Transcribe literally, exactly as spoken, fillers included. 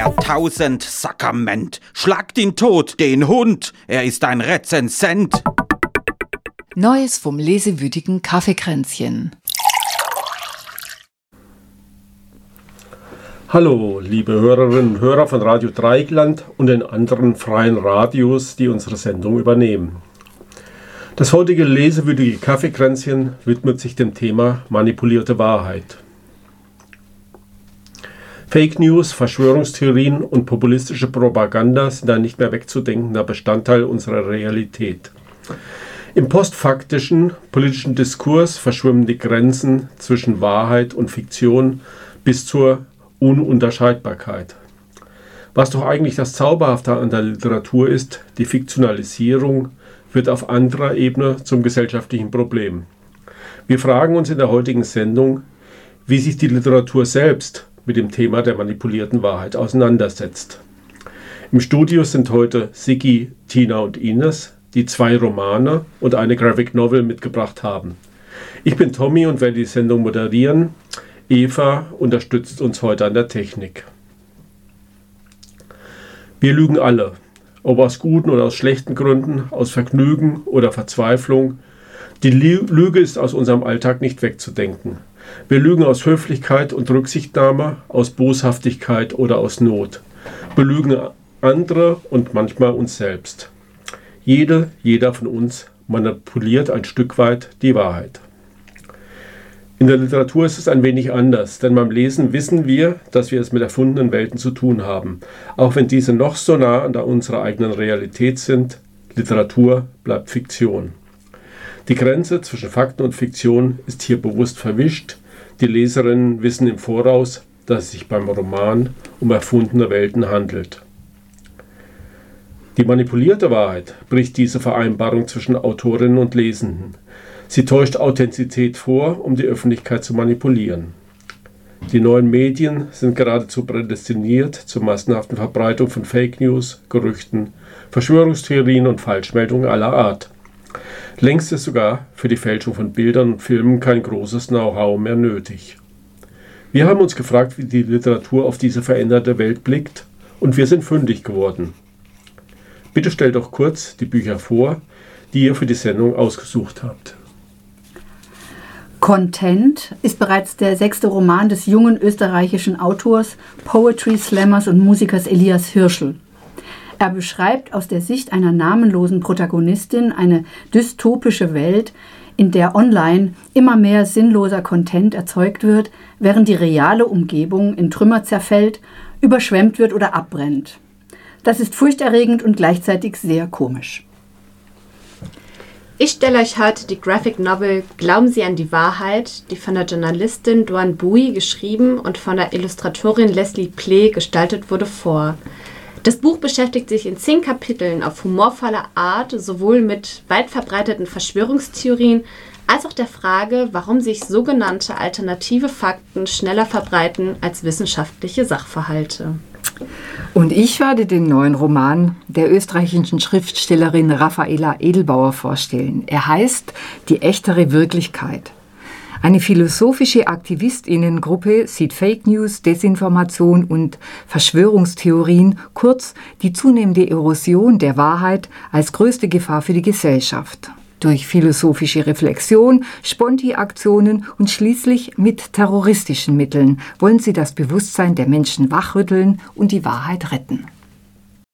Jahrtausend-Sakrament. Schlagt ihn tot, den Hund, er ist ein Rezensent. Neues vom lesewütigen Kaffeekränzchen. Hallo, liebe Hörerinnen und Hörer von Radio Dreieckland und den anderen freien Radios, die unsere Sendung übernehmen. Das heutige lesewürdige Kaffeekränzchen widmet sich dem Thema manipulierte Wahrheit. Fake News, Verschwörungstheorien und populistische Propaganda sind ein nicht mehr wegzudenkender Bestandteil unserer Realität. Im postfaktischen politischen Diskurs verschwimmen die Grenzen zwischen Wahrheit und Fiktion bis zur Ununterscheidbarkeit. Was doch eigentlich das Zauberhafte an der Literatur ist, die Fiktionalisierung, wird auf anderer Ebene zum gesellschaftlichen Problem. Wir fragen uns in der heutigen Sendung, wie sich die Literatur selbst mit dem Thema der manipulierten Wahrheit auseinandersetzt. Im Studio sind heute Sigi, Tina und Ines, die zwei Romane und eine Graphic Novel mitgebracht haben. Ich bin Tommy und werde die Sendung moderieren. Eva unterstützt uns heute an der Technik. Wir lügen alle. Ob aus guten oder aus schlechten Gründen, aus Vergnügen oder Verzweiflung. Die Lüge ist aus unserem Alltag nicht wegzudenken. Wir lügen aus Höflichkeit und Rücksichtnahme, aus Boshaftigkeit oder aus Not. Wir lügen andere und manchmal uns selbst. Jede, jeder von uns manipuliert ein Stück weit die Wahrheit. In der Literatur ist es ein wenig anders, denn beim Lesen wissen wir, dass wir es mit erfundenen Welten zu tun haben. Auch wenn diese noch so nah an unserer eigenen Realität sind, Literatur bleibt Fiktion. Die Grenze zwischen Fakten und Fiktion ist hier bewusst verwischt. Die Leserinnen wissen im Voraus, dass es sich beim Roman um erfundene Welten handelt. Die manipulierte Wahrheit bricht diese Vereinbarung zwischen Autorinnen und Lesenden. Sie täuscht Authentizität vor, um die Öffentlichkeit zu manipulieren. Die neuen Medien sind geradezu prädestiniert zur massenhaften Verbreitung von Fake News, Gerüchten, Verschwörungstheorien und Falschmeldungen aller Art. Längst ist sogar für die Fälschung von Bildern und Filmen kein großes Know-how mehr nötig. Wir haben uns gefragt, wie die Literatur auf diese veränderte Welt blickt, und wir sind fündig geworden. Bitte stellt doch kurz die Bücher vor, die ihr für die Sendung ausgesucht habt. Content ist bereits der sechste Roman des jungen österreichischen Autors, Poetry Slammers und Musikers Elias Hirschl. Er beschreibt aus der Sicht einer namenlosen Protagonistin eine dystopische Welt, in der online immer mehr sinnloser Content erzeugt wird, während die reale Umgebung in Trümmer zerfällt, überschwemmt wird oder abbrennt. Das ist furchterregend und gleichzeitig sehr komisch. Ich stelle euch heute die Graphic Novel Glauben Sie an die Wahrheit, die von der Journalistin Doan Bui geschrieben und von der Illustratorin Leslie Pleh gestaltet wurde, vor. Das Buch beschäftigt sich in zehn Kapiteln auf humorvolle Art sowohl mit weit verbreiteten Verschwörungstheorien als auch der Frage, warum sich sogenannte alternative Fakten schneller verbreiten als wissenschaftliche Sachverhalte. Und ich werde den neuen Roman der österreichischen Schriftstellerin Raffaela Edelbauer vorstellen. Er heißt Die echtere Wirklichkeit. Eine philosophische Aktivistinnengruppe sieht Fake News, Desinformation und Verschwörungstheorien, kurz die zunehmende Erosion der Wahrheit, als größte Gefahr für die Gesellschaft. Durch philosophische Reflexion, Sponti-Aktionen und schließlich mit terroristischen Mitteln wollen sie das Bewusstsein der Menschen wachrütteln und die Wahrheit retten.